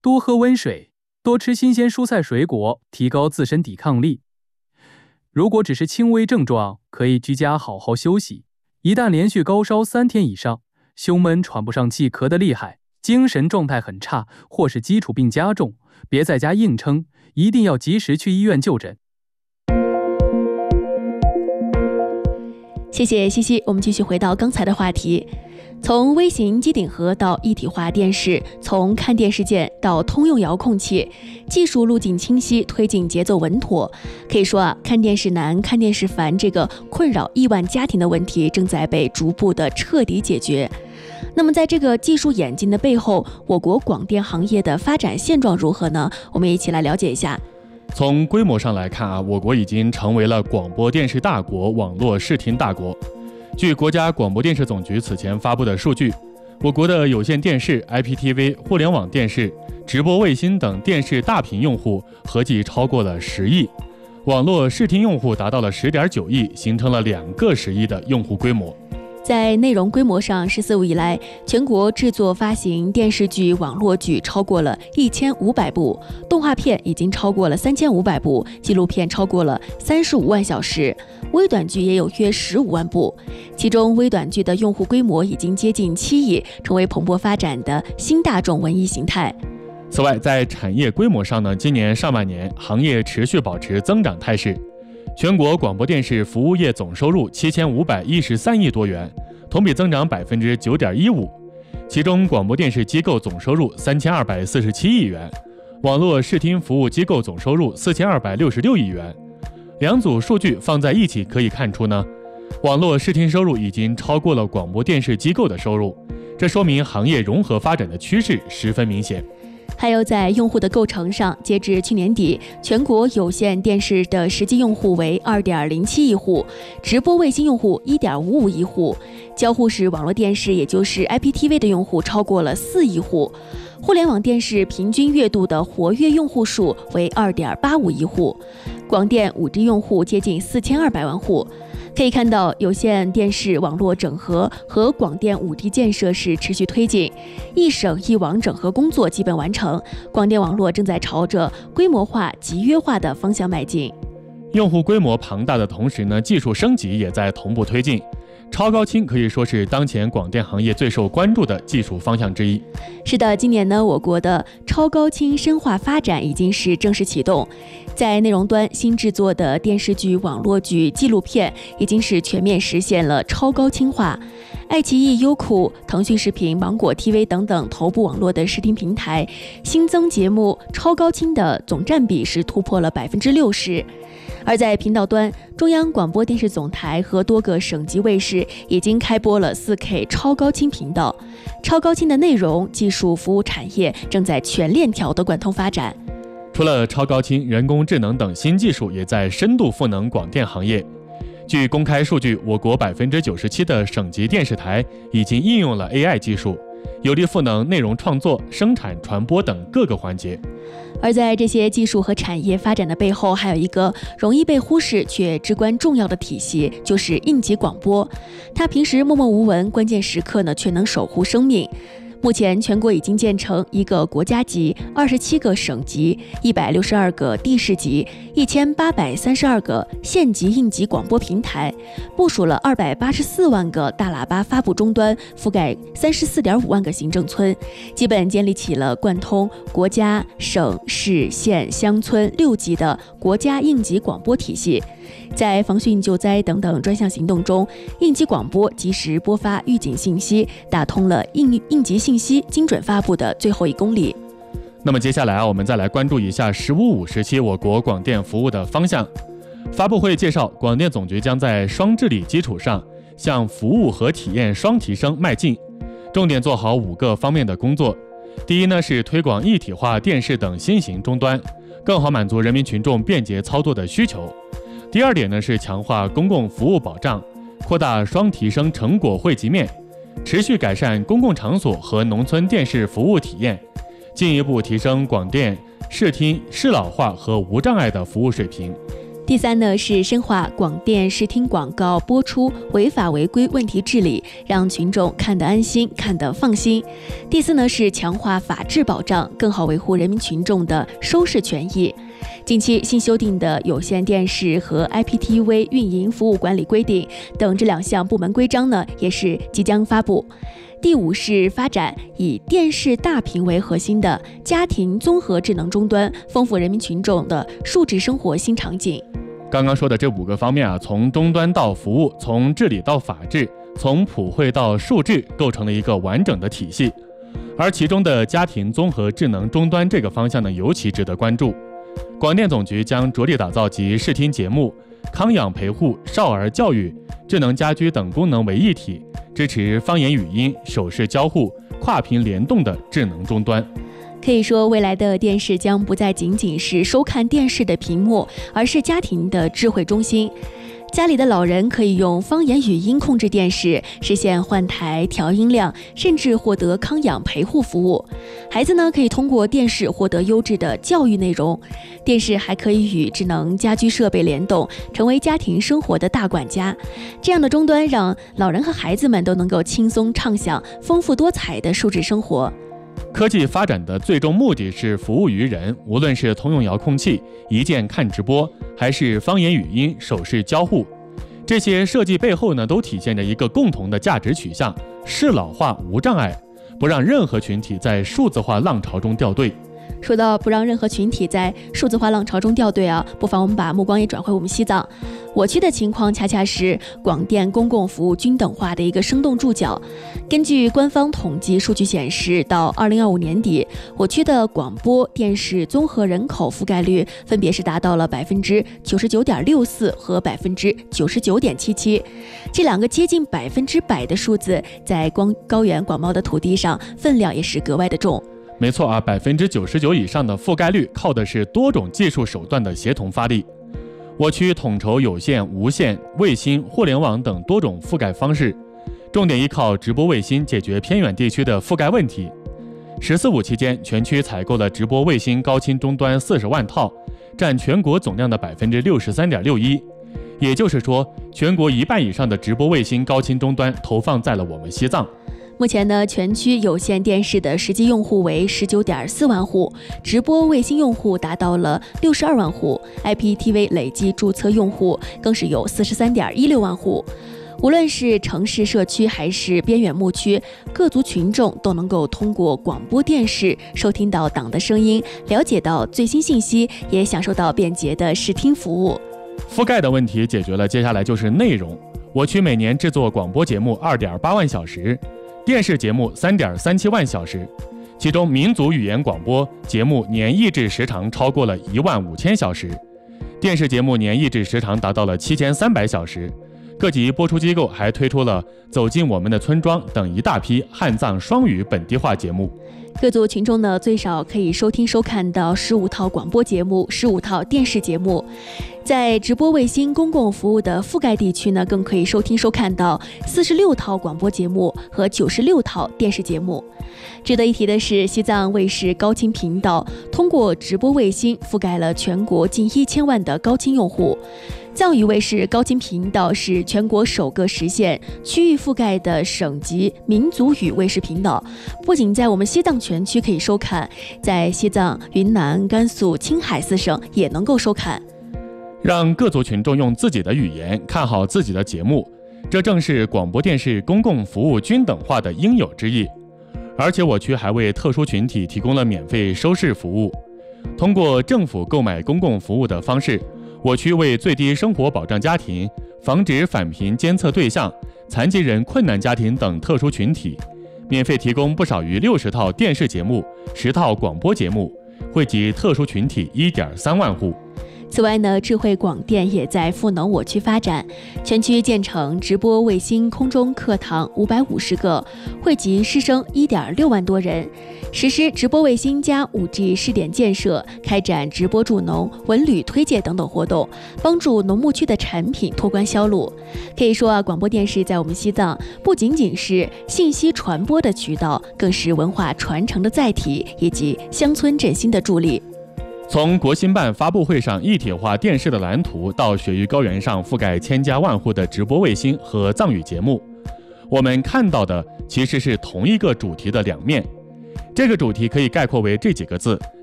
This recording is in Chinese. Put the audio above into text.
多喝温水，多吃新鲜蔬菜水果，提高自身抵抗力。如果只是轻微症状，可以居家好好休息。一旦连续高烧3天以上，胸闷、喘不上气、咳得厉害，精神状态很差，或是基础病加重，别在家硬撑，一定要及时去医院就诊。 谢谢西西，我们继续回到刚才的话题。从微型机顶盒到一体化电视，从看电视键到通用遥控器，技术路径清晰，推进节奏稳妥。可以说看电视难、看电视烦这个困扰亿万家庭的问题正在被逐步的彻底解决。那么在这个技术演进的背后，我国广电行业的发展现状如何呢？我们一起来了解一下。 从规模上来看我国已经成为了广播电视大国、网络视听大国。据国家广播电视总局此前发布的数据，我国的有线电视、IPTV、互联网电视、直播卫星等电视大屏用户合计超过了10亿，网络视听用户达到了10.9亿，形成了2个10亿的用户规模。 在内容规模上，14五以来，全国制作发行电视剧、网络剧超过了1500部，动画片已经超过了3500部，纪录片超过了35万小时，微短剧也有约15万部。其中，微短剧的用户规模已经接近7亿，成为蓬勃发展的新大众文艺形态。 此外，在产业规模上呢，今年上半年行业持续保持增长态势。全国广播电视服务业总收入7513亿多元，同比增长9.15%。其中，广播电视机构总收入3247亿元，网络视听服务机构总收入4266亿元。两组数据放在一起可以看出呢，网络视听收入已经超过了广播电视机构的收入，这说明行业融合发展的趋势十分明显。 还有在用户的构成上，截至去年底，全国有线电视的实际用户为2.07亿户，直播卫星用户1.55亿户，交互式网络电视也就是 IPTV 的用户超过了4亿户，互联网电视平均月度的活跃用户数为2.85亿户，广电 5G 用户接近4200万户。可以看到，有线电视网络整合和广电 5G 建设是持续推进，一省一网整合工作基本完成，广电网络正在朝着规模化、集约化的方向迈进。 用户规模庞大的同时呢，技术升级也在同步推进。超高清可以说是当前广电行业最受关注的技术方向之一。 是的，今年呢，我国的超高清深化发展已经是正式启动。在内容端，新制作的电视剧、网络剧、纪录片已经是全面实现了超高清化。爱奇艺、优酷、腾讯视频、芒果 TV 等等头部网络的视听平台，新增节目超高清的总占比是突破了60%。而在频道端，中央广播电视总台和多个省级卫视已经开播了 4K 超高清频道，超高清的内容、技术、服务产业正在全链条的贯通发展。 除了超高清、人工智能等新技术也在深度赋能广电行业。据公开数据，我国97%的省级电视台已经应用了 AI 技术，有力赋能内容创作、生产、传播等各个环节。 而在这些技术和产业发展的背后，还有一个容易被忽视却至关重要的体系，就是应急广播。它平时默默无闻，关键时刻呢却能守护生命。目前，全国已经建成1个国家级、27个省级、162个地市级、1832个县级应急广播平台，部署了284万个大喇叭发布终端，覆盖34.5万个行政村，基本建立起了贯通国家、省、市、县、乡村6级的国家应急广播体系。在防汛救灾等等专项行动中，应急广播及时播发预警信息，打通了应急信息精准发布的最后1公里。 那么接下来我们再来关注一下“15+5”时期我国广电服务的方向。发布会介绍，广电总局将在双治理基础上，向服务和体验双提升迈进，重点做好5个方面的工作。第一呢，是推广一体化电视等新型终端，更好满足人民群众便捷操作的需求。第二点呢，是强化公共服务保障，扩大双提升成果惠及面，持续改善公共场所和农村电视服务体验，进一步提升广电视听适老化和无障碍的服务水平。 第三呢是深化广电视听广告播出违法违规问题治理，让群众看得安心，看得放心。第四呢是强化法治保障，更好维护人民群众的收视权益。近期新修订的有线电视和 IPTV 运营服务管理规定等这2项部门规章呢，也是即将发布。第5是发展以电视大屏为核心的家庭综合智能终端，丰富人民群众的数字生活新场景。 刚刚说的这5个方面啊，从终端到服务，从治理到法治，从普惠到数治，构成了一个完整的体系。而其中的家庭综合智能终端这个方向呢，尤其值得关注。广电总局将着力打造集视听节目、康养陪护、少儿教育、智能家居等功能为一体，支持方言语音、手势交互、跨屏联动的智能终端。 可以说，未来的电视将不再仅仅是收看电视的屏幕，而是家庭的智慧中心。家里的老人可以用方言语音控制电视，实现换台、调音量，甚至获得康养陪护服务。孩子呢，可以通过电视获得优质的教育内容。电视还可以与智能家居设备联动，成为家庭生活的大管家。这样的终端让老人和孩子们都能够轻松畅享丰富多彩的数字生活。 科技发展的最终目的是服务于人，无论是通用遥控器、一键看直播，还是方言语音、手势交互，这些设计背后呢，都体现着一个共同的价值取向：适老化无障碍，不让任何群体在数字化浪潮中掉队。 说到不让任何群体在数字化浪潮中掉队啊，不妨我们把目光也转回我们西藏。我区的情况恰恰是广电公共服务均等化的一个生动注脚。根据官方统计数据显示，到2025年底，我区的广播电视综合人口覆盖率分别是达到了99.64%和99.77%。这2个接近100%的数字，在高原广袤的土地上，分量也是格外的重。 没错啊，99%以上的覆盖率靠的是多种技术手段的协同发力。我区统筹有线、无线、卫星、互联网等多种覆盖方式，重点依靠直播卫星解决偏远地区的覆盖问题。“14·5”期间，全区采购了直播卫星高清终端40万套，占全国总量的63.61%。也就是说，全国1半以上的直播卫星高清终端投放在了我们西藏。 目前呢，全区有线电视的实际用户为19.4万户，直播卫星用户达到了62万户 ，IPTV 累计注册用户更是有43.16万户。无论是城市社区还是边远牧区，各族群众都能够通过广播电视收听到党的声音，了解到最新信息，也享受到便捷的视听服务。 覆盖的问题解决了，接下来就是内容。我区每年制作广播节目2.8万小时。电视节目3.37万小时，其中民族语言广播节目年译制时长超过了15000小时，电视节目年译制时长达到了7300小时。各级播出机构还推出了《走进我们的村庄》等一大批汉藏双语本地化节目。 各族群众呢，最少可以收听收看到15套广播节目、15套电视节目。在直播卫星公共服务的覆盖地区呢，更可以收听收看到46套广播节目和96套电视节目。值得一提的是，西藏卫视高清频道通过直播卫星覆盖了全国近1000万的高清用户。藏语卫视高清频道是全国首个实现区域覆盖的省级民族语卫视频道，不仅在我们西藏全区可以收看，在西藏、云南、甘肃、青海4省也能够收看。 让各族群众用自己的语言看好自己的节目，这正是广播电视公共服务均等化的应有之义。而且我区还为特殊群体提供了免费收视服务。通过政府购买公共服务的方式，我区为最低生活保障家庭、防止返贫监测对象、残疾人、困难家庭等特殊群体，免费提供不少于60套电视节目、10套广播节目，惠及特殊群体1.3万户。 此外呢，智慧广电也在赋能我区发展，全区建成直播卫星空中课堂550个，惠及师生1.6万多人，实施直播卫星加5G 试点建设，开展直播助农、文旅推介等等活动，帮助农牧区的产品拓宽销路。可以说啊，广播电视在我们西藏不仅仅是信息传播的渠道，更是文化传承的载体，以及乡村振兴的助力。 从国新办发布会上一体化电视的蓝图，到雪域高原上覆盖千家万户的直播卫星和藏语节目，我们看到的其实是同一个主题的两面。这个主题可以概括为这几个字：